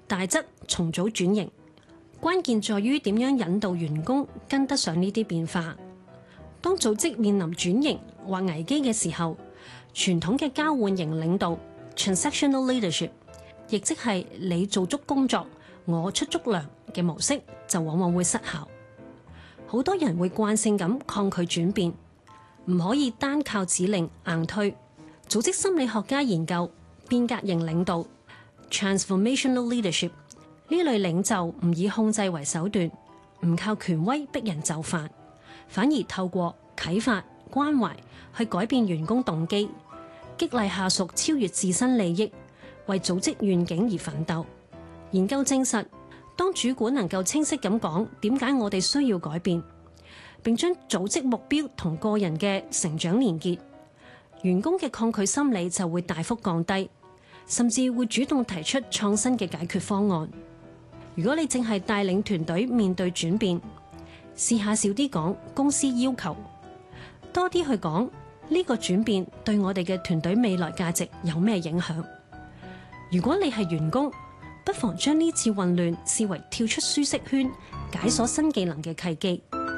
大則重組轉型。關鍵在於點樣引導員工跟得上呢啲變化。當組織面臨轉型或危機嘅時候，傳統嘅交換型領導 （transactional leadership） 亦即係你做足工作，我出足糧嘅模式，就往往會失效。好多人會慣性咁抗拒轉變，唔可以單靠指令硬推。組織心理學家研究變革型領導 （transformational leadership）。呢類領袖唔以控制為手段，唔靠權威逼人就範，反而透過啟發、關懷去改變員工動機，激勵下屬超越自身利益，為組織願景而奮鬥。研究證實，當主管能夠清晰咁講點解我哋需要改變，並將組織目標同個人嘅成長連結，員工嘅抗拒心理就會大幅降低，甚至會主動提出創新嘅解決方案。如果你淨係帶領團隊面對轉變，試下少啲講公司要求，多啲去講呢個轉變對我哋嘅團隊未來價值有咩影響。如果你係員工，不妨將呢次混亂視為跳出舒適圈、解鎖新技能嘅契機。